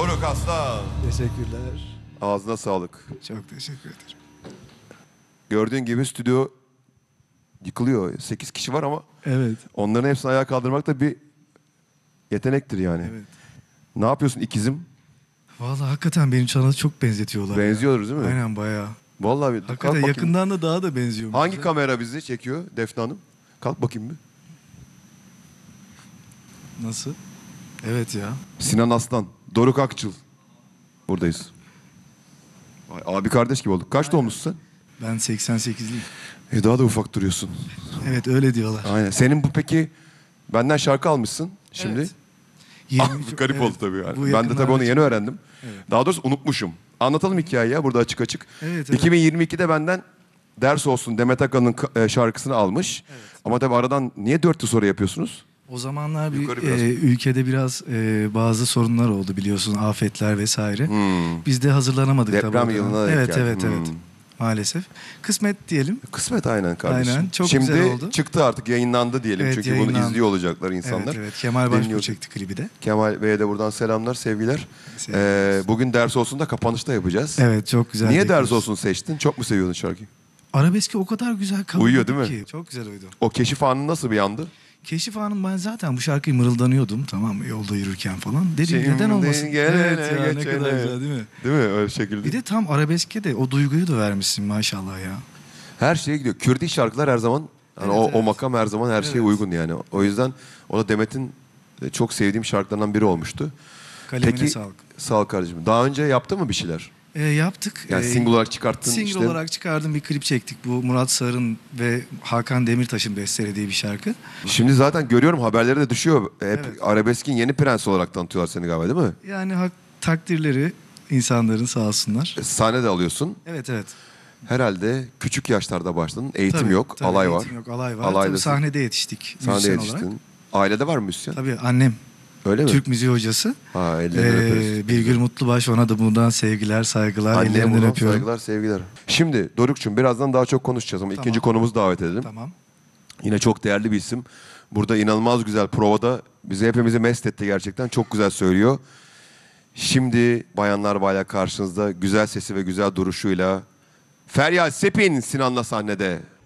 Doruk Aslan. Teşekkürler. Ağzına sağlık. Çok teşekkür ederim. Gördüğün gibi stüdyo yıkılıyor. 8 kişi var ama Evet. onların hepsini ayağa kaldırmak da bir yetenektir yani. Evet. Ne yapıyorsun ikizim? Vallahi hakikaten benim çanala çok benzetiyorlar. Benziyoruz değil mi? Aynen bayağı. Vallahi bir kalk Hakikaten bakayım. yakından da daha da benziyor. Hangi kamera bizi çekiyor Defne Hanım? Kalk bakayım bir. Nasıl? Evet ya. Sinan Aslan, Doruk Akçıl. Buradayız. Vay, abi kardeş gibi olduk. Kaç doğumlusun Ben 88'liyim. sen? Daha da ufak duruyorsun. Evet öyle diyorlar. Aynen. Senin bu peki benden şarkı almışsın şimdi. Evet. Ah, 23 garip evet. oldu tabii yani. Bu Ben de tabii yakınlarda onu yeni çıktı. öğrendim. Evet. Daha doğrusu unutmuşum. Anlatalım hikayeyi ya burada açık açık. Evet, evet. 2022'de benden Ders Olsun Demet Akalın'ın şarkısını almış. Evet. Ama tabii aradan niye 4 yıl sonra yapıyorsunuz? O zamanlar Yukarı biraz. ülkede biraz bazı sorunlar oldu biliyorsun, afetler vesaire. Biz de hazırlanamadık Deprem tabii. yılına denk Evet geldi. evet evet. Maalesef. Kısmet diyelim. Kısmet aynen kardeşim. Aynen, çok Şimdi güzel oldu. çıktı artık yayınlandı diyelim. Evet, Çünkü bunu yayınlandı. izliyor olacaklar insanlar. Evet evet. Kemal Başbuğ Dinliyor. çekti klibi de. Kemal Bey'e de buradan selamlar, sevgiler. Sevgiler. Bugün Ders Olsun da kapanışta yapacağız. Evet çok güzel. Niye bekliyoruz. Ders Olsun seçtin? Çok mu seviyordun şarkıyı? Arabeski o kadar güzel kabul Uyuyor ettik değil mi? ki. Çok güzel uydu. O keşif anı nasıl bir andı? Keşif Hanım, ben zaten bu şarkıyı mırıldanıyordum, tamam mı, yolda yürürken falan. Dedim Şimdi neden olmasın? gelene Evet ya, ne geçene. kadar güzel değil mi? Değil mi öyle şekilde? Bir de tam arabeske de o duyguyu da vermişsin maşallah ya. Her şeye gidiyor. Kürdi şarkılar her zaman, yani Evet, o evet. makam her zaman her şeye Evet. uygun yani. O yüzden o da Demet'in çok sevdiğim şarkılarından biri olmuştu. Kalemine Peki, sağlık. sağ ol kardeşim. Daha önce yaptın mı bir şeyler? Yaptık. Yani single olarak çıkarttın Single işte. olarak çıkardım, bir klip çektik. Bu Murat Sarın ve Hakan Demirtaş'ın bestelediği bir şarkı. Şimdi zaten görüyorum haberleri de düşüyor. Hep Evet. arabeskin yeni prensi olarak tanıtıyorlar seni galiba değil mi? Yani takdirleri insanların sağ olsunlar. Sahne de alıyorsun. Evet evet. Herhalde küçük yaşlarda başladın. Eğitim Tabii, yok, tabii, alay var. eğitim yok, alay var. Alaydasın. Tabii sahnede yetiştik. Sahnede müzisyen yetiştin. olarak. Ailede var mı müzisyen? Tabii annem. Öyle mi? Türk müziği hocası. Ha, ellerinden öperiz. Birgül Mutlubaş, ona da buradan sevgiler, saygılar, Anneye ellerinden buradan öpüyorum. saygılar, sevgiler. Şimdi Doruk'cum birazdan daha çok konuşacağız ama Tamam. ikinci konumuzu davet edelim. Tamam. Yine çok değerli bir isim. Burada inanılmaz güzel provada bizi hepimizi mest etti gerçekten. Çok güzel söylüyor. Şimdi bayanlar baylar karşınızda güzel sesi ve güzel duruşuyla Feryal Sepin Sinan'la sahnede.